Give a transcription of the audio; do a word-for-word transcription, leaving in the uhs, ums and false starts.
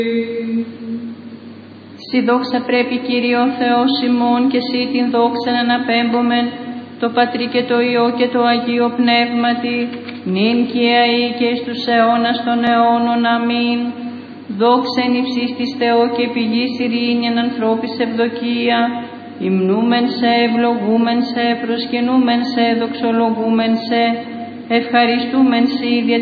Συ δόξα πρέπει, Κύριε ο Θεός ημών, και Συ την δόξαν αναπέμπομεν, το Πατρί και το Υιό και το Αγίο Πνεύματι, νυν και αεί και εις τους αιώνας των αιώνων. Αμήν. Δόξα εν υψής της Θεό και πηγής ειρήνη εν ανθρώπης ευδοκία, υμνούμεν σε, ευλογούμεν σε, προσκυνούμεν σε, δοξολογούμεν σε, ευχαριστούμεν σε,